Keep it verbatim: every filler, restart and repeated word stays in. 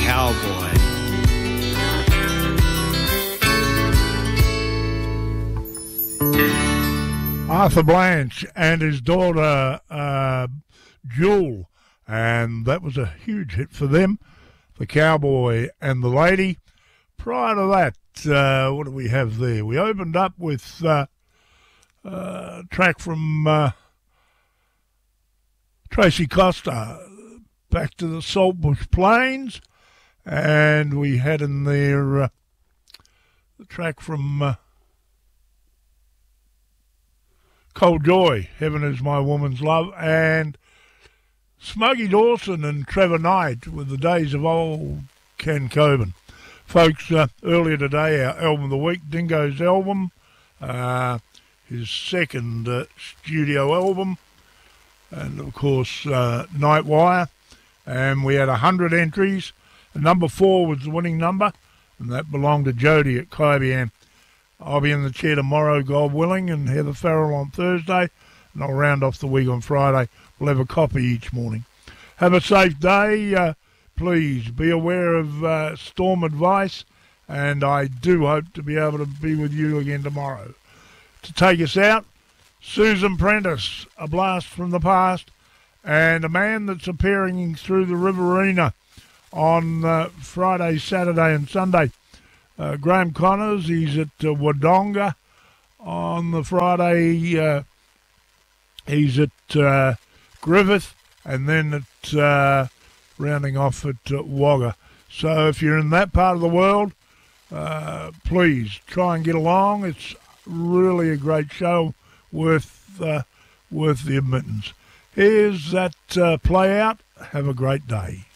Cowboy. Arthur Blanche and his daughter uh, Jewel, and that was a huge hit for them, the Cowboy and the Lady. Prior to that, uh, what do we have there? We opened up with uh, uh, a track from uh, Tracy Costa, Back to the Saltbush Plains, and we had in there uh, the track from Uh, Cold Joy, Heaven Is My Woman's Love, and Smokey Dawson and Trevor Knight with the Days of Old Ken Coburn. Folks, uh, earlier today, our album of the week, Dingo's album, uh, his second uh, studio album, and of course, uh, Nightwire, and we had one hundred entries, and number four was the winning number, and that belonged to Jody at Kybian. I'll be in the chair tomorrow, God willing, and Heather Farrell on Thursday, and I'll round off the week on Friday. We'll have a copy each morning. Have a safe day. Uh, please be aware of uh, storm advice, and I do hope to be able to be with you again tomorrow. To take us out, Susan Prentice, A Blast from the Past, and a man that's appearing through the Riverina on uh, Friday, Saturday and Sunday. Uh, Graham Connors, he's at uh, Wodonga on the Friday. Uh, he's at uh, Griffith, and then at uh, rounding off at uh, Wagga. So if you're in that part of the world, uh, please try and get along. It's really a great show, worth uh, worth the admittance. Here's that uh, play out. Have a great day.